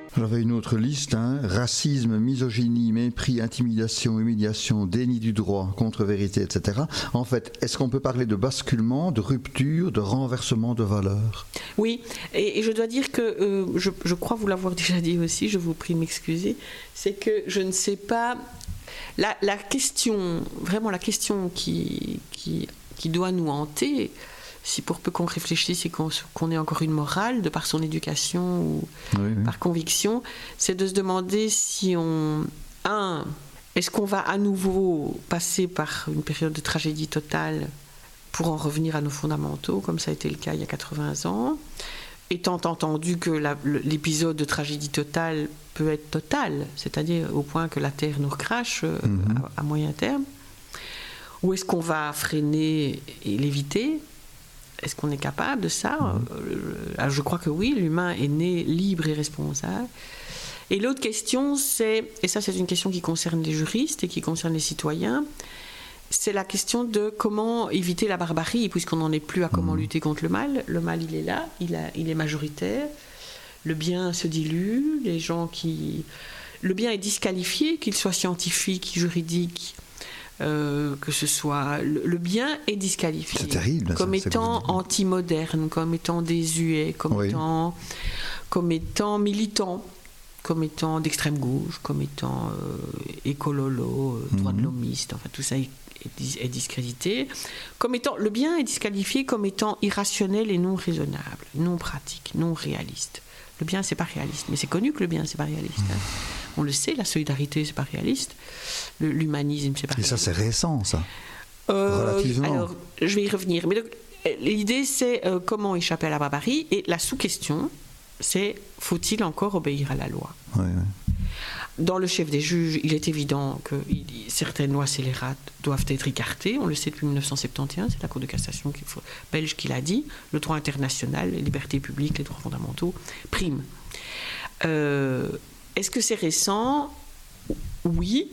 J'avais une autre liste, racisme, misogynie, mépris, intimidation, humiliation, déni du droit, contre-vérité, etc. En fait, est-ce qu'on peut parler de basculement, de rupture, de renversement de valeurs ? Oui, et je dois dire que, je crois vous l'avoir déjà dit aussi, je vous prie de m'excuser, c'est que je ne sais pas... La question, vraiment la question qui doit nous hanter, si pour peu qu'on réfléchisse et qu'on ait encore une morale, de par son éducation ou par conviction, c'est de se demander si est-ce qu'on va à nouveau passer par une période de tragédie totale pour en revenir à nos fondamentaux, comme ça a été le cas il y a 80 ans, étant entendu que l'épisode de tragédie totale peut être total, c'est-à-dire au point que la Terre nous recrache à moyen terme, ou est-ce qu'on va freiner et l'éviter ? Est-ce qu'on est capable de ça ? Alors je crois que oui, l'humain est né libre et responsable. Et l'autre question, c'est une question qui concerne les juristes et qui concerne les citoyens, c'est la question de comment éviter la barbarie, puisqu'on n'en est plus à comment lutter contre le mal. Le mal, il est là, il est majoritaire. Le bien se dilue, le bien est disqualifié, qu'il soit scientifique, juridique, que ce soit... Le bien est disqualifié. C'est terrible. Comme étant anti-moderne, comme étant désuet, comme étant militant, comme étant d'extrême gauche, comme étant écololo, droit de l'homiste, enfin tout ça est discrédité. Le bien est disqualifié comme étant irrationnel et non raisonnable, non pratique, non réaliste. Le bien, c'est pas réaliste, mais c'est connu que le bien, c'est pas réaliste. On le sait, la solidarité, c'est pas réaliste. L'humanisme, c'est pas réaliste. Et ça, c'est récent, ça. Relativement. Alors, je vais y revenir. Mais donc, l'idée, c'est comment échapper à la barbarie. Et la sous-question, c'est faut-il encore obéir à la loi ? Dans le chef des juges, il est évident que certaines lois scélérates doivent être écartées. On le sait depuis 1971, c'est la Cour de cassation belge qui l'a dit. Le droit international, les libertés publiques, les droits fondamentaux priment. Est-ce que c'est récent ? Oui.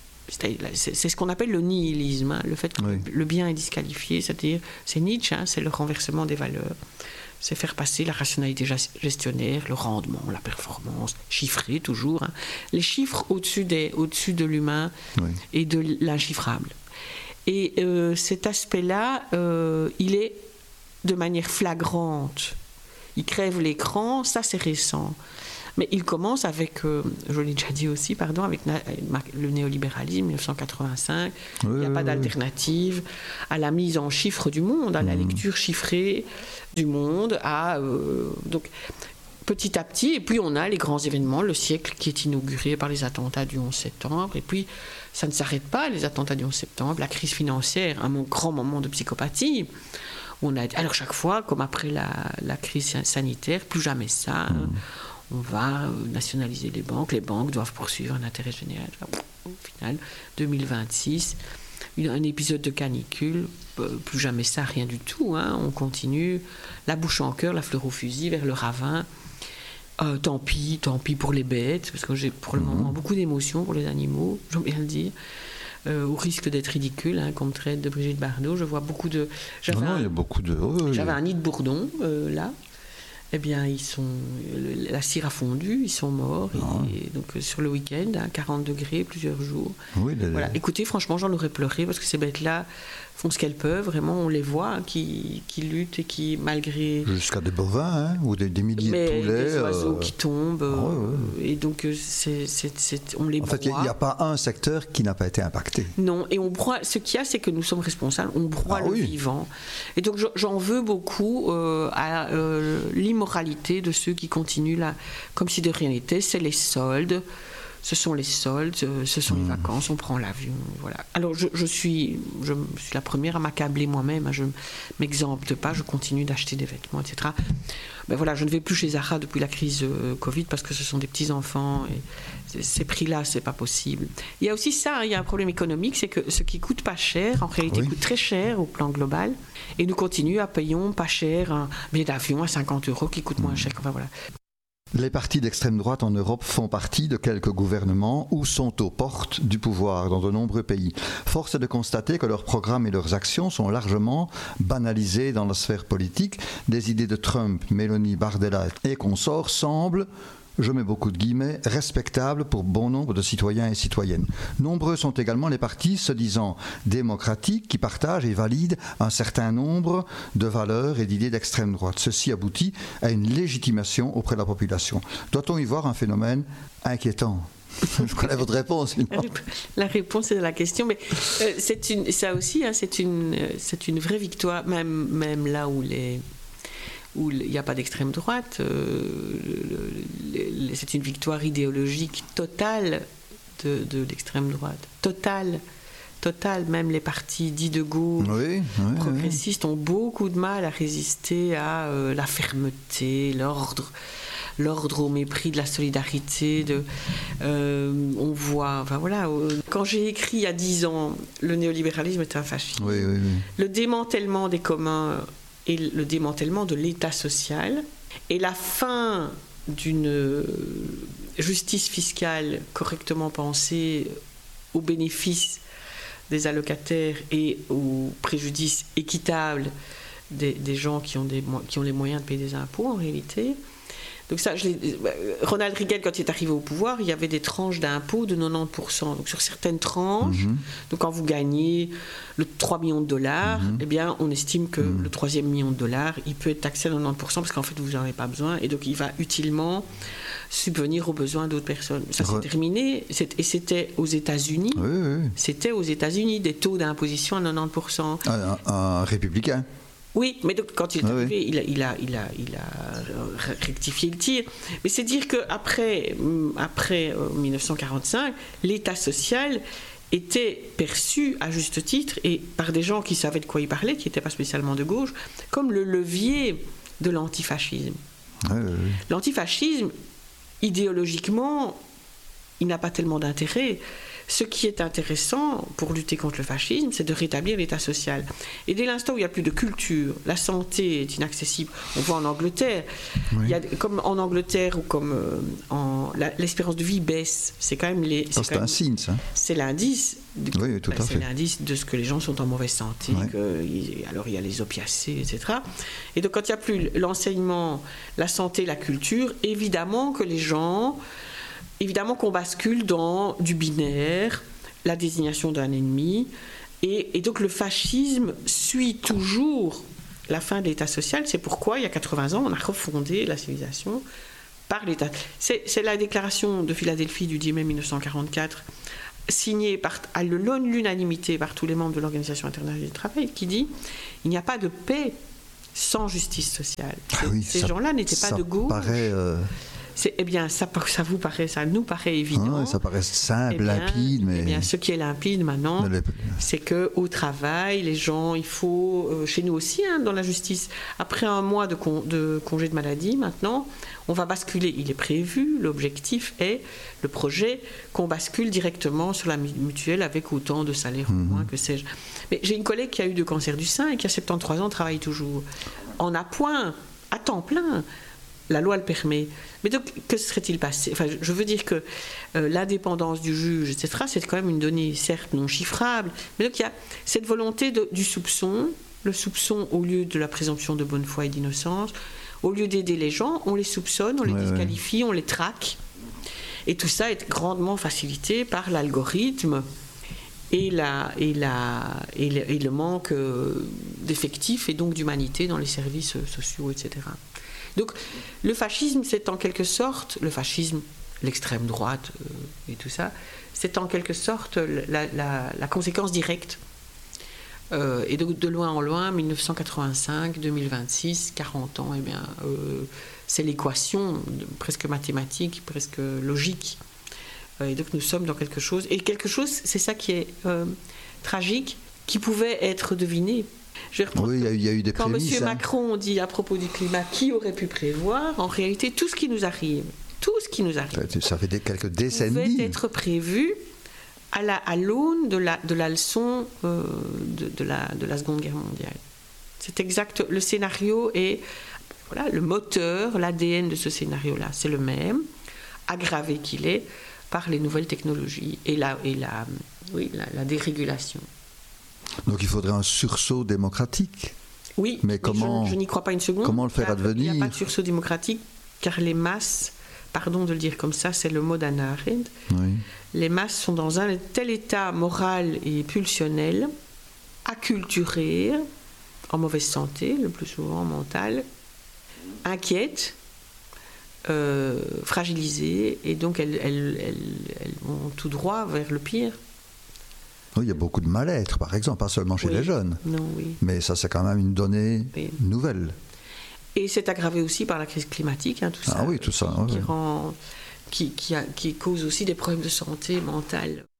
C'est ce qu'on appelle le nihilisme, le fait que le bien est disqualifié, c'est-à-dire, c'est Nietzsche, c'est le renversement des valeurs. C'est faire passer la rationalité gestionnaire, le rendement, la performance, chiffré toujours. Les chiffres au-dessus de l'humain et de l'inchiffrable. Et cet aspect-là, il est de manière flagrante. Il crève l'écran, ça c'est récent. Mais il commence avec, je l'ai déjà dit aussi, avec le néolibéralisme, 1985. Il n'y a pas d'alternative à la mise en chiffres du monde, à la lecture chiffrée du monde. Donc, petit à petit, et puis on a les grands événements, le siècle qui est inauguré par les attentats du 11 septembre. Et puis, ça ne s'arrête pas, les attentats du 11 septembre, la crise financière, un grand moment de psychopathie. Alors chaque fois, comme après la crise sanitaire, plus jamais ça. On va nationaliser les banques doivent poursuivre un intérêt général. Au final, 2026, un épisode de canicule, plus jamais ça, rien du tout. On continue, la bouche en cœur, la fleur au fusil, vers le ravin. Tant pis pour les bêtes, parce que j'ai pour le moment beaucoup d'émotions pour les animaux, j'aime bien le dire. Au risque d'être ridicule, comme traite de Brigitte Bardot, je vois beaucoup de... il y a beaucoup de... J'avais un nid de bourdons, là. Eh bien, la cire a fondu, ils sont morts. Et donc, sur le week-end, à 40 degrés, plusieurs jours. Voilà. Écoutez, franchement, j'en aurais pleuré parce que ces bêtes-là font ce qu'elles peuvent. Vraiment, on les voit qui luttent et qui, malgré... Jusqu'à des bovins, ou des milliers de poulets. Des oiseaux qui tombent. Et donc, on les broie. En fait, il n'y a pas un secteur qui n'a pas été impacté. Non, et on broie... Ce qu'il y a, c'est que nous sommes responsables. On broie le vivant. Et donc, j'en veux beaucoup à l'immoralité de ceux qui continuent là, comme si de rien n'était. C'est les soldes. Ce sont les soldes, ce sont les vacances, on prend l'avion, voilà. Alors je suis la première à m'accabler moi-même, je ne m'exempte pas, je continue d'acheter des vêtements, etc. Ben voilà, je ne vais plus chez Zara depuis la crise Covid parce que ce sont des petits-enfants et ces prix-là, c'est pas possible. Il y a aussi ça, il y a un problème économique, c'est que ce qui coûte pas cher, en réalité coûte très cher au plan global et nous continuons à payer pas cher un billet d'avion à 50 € qui coûte moins cher, enfin voilà. Les partis d'extrême droite en Europe font partie de quelques gouvernements ou sont aux portes du pouvoir dans de nombreux pays. Force est de constater que leurs programmes et leurs actions sont largement banalisés dans la sphère politique. Des idées de Trump, Meloni, Bardella et consorts semblent je mets beaucoup de guillemets, respectable pour bon nombre de citoyens et citoyennes. Nombreux sont également les partis se disant démocratiques qui partagent et valident un certain nombre de valeurs et d'idées d'extrême droite. Ceci aboutit à une légitimation auprès de la population. Doit-on y voir un phénomène inquiétant ? Je connais votre réponse. La réponse est dans la question, mais ça aussi, hein, c'est une vraie victoire, même là où il n'y a pas d'extrême droite. C'est une victoire idéologique totale de l'extrême droite. Totale. Même les partis dits de gauche, progressistes, ont beaucoup de mal à résister à la fermeté, l'ordre au mépris de la solidarité. On voit, enfin voilà, quand j'ai écrit il y a 10 ans, le néolibéralisme est un fascisme. Le démantèlement des communs et le démantèlement de l'État social et la fin d'une justice fiscale correctement pensée au bénéfice des allocataires et au préjudice équitable des gens qui ont les moyens de payer des impôts en réalité. Donc ça, Ronald Reagan, quand il est arrivé au pouvoir, il y avait des tranches d'impôts de 90%. Donc sur certaines tranches, donc quand vous gagnez le 3 millions de dollars, eh bien, on estime que le 3e million de dollars, il peut être taxé à 90% parce qu'en fait, vous n'en avez pas besoin. Et donc, il va utilement subvenir aux besoins d'autres personnes. Ça, c'est terminé. Et c'était aux États-Unis. C'était aux États-Unis des taux d'imposition à 90%. Un républicain. Oui, mais donc, quand il est arrivé, il a rectifié le tir. Mais c'est dire qu'après 1945, l'État social était perçu à juste titre, et par des gens qui savaient de quoi il parlait, qui n'étaient pas spécialement de gauche, comme le levier de l'antifascisme. L'antifascisme, idéologiquement, il n'a pas tellement d'intérêt. Ce qui est intéressant pour lutter contre le fascisme, c'est de rétablir l'État social. Et dès l'instant où il n'y a plus de culture, la santé est inaccessible. On voit en Angleterre, comme en Angleterre ou comme l'espérance de vie baisse. C'est quand même c'est un signe, ça. C'est l'indice. C'est l'indice de ce que les gens sont en mauvaise santé. Alors il y a les opiacés, etc. Et donc quand il n'y a plus l'enseignement, la santé, la culture, évidemment qu'on bascule dans du binaire, la désignation d'un ennemi, et donc le fascisme suit toujours la fin de l'État social. C'est pourquoi, il y a 80 ans, on a refondé la civilisation par l'État. C'est la déclaration de Philadelphie du 10 mai 1944, signée à l'unanimité par tous les membres de l'Organisation internationale du travail, qui dit « Il n'y a pas de paix sans justice sociale ». Ces gens-là n'étaient pas de gauche. Eh bien, ça nous paraît évident. Ça paraît simple, limpide. Mais... Eh bien, ce qui est limpide maintenant, c'est qu'au travail, les gens, il faut, chez nous aussi, dans la justice, après un mois de congé de maladie, maintenant, on va basculer. Il est prévu, l'objectif est, le projet, qu'on bascule directement sur la mutuelle avec autant de salaire ou moins, que sais-je. Mais j'ai une collègue qui a eu de cancer du sein et qui a 73 ans, travaille toujours en appoint, à temps plein. La loi le permet. Mais donc, que serait-il passé ? Enfin, je veux dire que l'indépendance du juge, etc., c'est quand même une donnée, certes, non chiffrable. Mais donc, il y a cette volonté du soupçon. Le soupçon, au lieu de la présomption de bonne foi et d'innocence, au lieu d'aider les gens, on les soupçonne, on les disqualifie, on les traque. Et tout ça est grandement facilité par l'algorithme et le manque d'effectifs et donc d'humanité dans les services sociaux, etc. Donc le fascisme, c'est en quelque sorte, l'extrême droite et tout ça, c'est en quelque sorte la conséquence directe. Et donc de loin en loin, 1985, 2026, 40 ans, eh bien, c'est l'équation presque mathématique, presque logique. Et donc nous sommes dans quelque chose. Et quelque chose, c'est ça qui est tragique, qui pouvait être deviné. Il y a eu des prémices. Quand M. Macron dit à propos du climat, qui aurait pu prévoir, en réalité, tout ce qui nous arrive, ça fait quelques décennies, pouvait être prévu à l'aune de la leçon de la Seconde Guerre mondiale. C'est exact. Le scénario est le moteur, l'ADN de ce scénario-là, c'est le même, aggravé qu'il est par les nouvelles technologies et la dérégulation. Donc il faudrait un sursaut démocratique. Oui, mais je n'y crois pas une seconde. Comment le faire advenir ? Il n'y a pas de sursaut démocratique, car les masses pardon de le dire comme ça, c'est le mot d'Hannah Arendt. Oui. Les masses sont dans un tel état moral et pulsionnel, acculturées, en mauvaise santé, le plus souvent mentale, inquiètes, fragilisées, et donc elles vont tout droit vers le pire. Oui, il y a beaucoup de mal-être, par exemple, pas seulement chez les jeunes. Non, oui. Mais ça, c'est quand même une donnée nouvelle. Et c'est aggravé aussi par la crise climatique, tout ça. Ah oui, tout ça. Qui cause aussi des problèmes de santé mentale.